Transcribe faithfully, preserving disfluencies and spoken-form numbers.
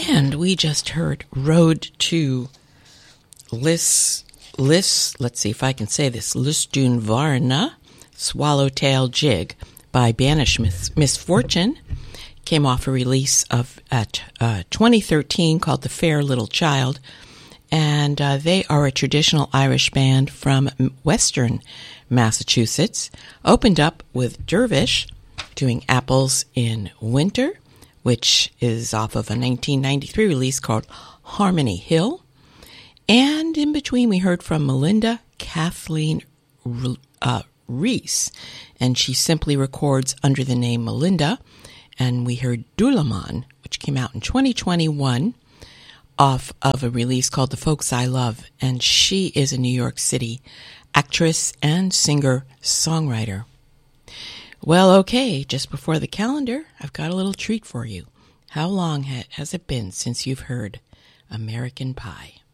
And we just heard Road to Lis, Lis, let's see if I can say this, Listun Varna, Swallowtail Jig by Banish Mis- Misfortune. Came off a release of at uh, twenty thirteen called The Fair Little Child. And uh, they are a traditional Irish band from Western Massachusetts. Opened up with Dervish doing Apples in Winter, which is off of a nineteen ninety-three release called Harmony Hill. And in between, we heard from Melinda Kathleen uh, Reese, and she simply records under the name Melinda. And we heard Dulaman, which came out in twenty twenty-one, off of a release called The Folks I Love, and she is a New York City actress and singer-songwriter. Well, okay, just before the calendar, I've got a little treat for you. How long ha- has it been since you've heard American Pie?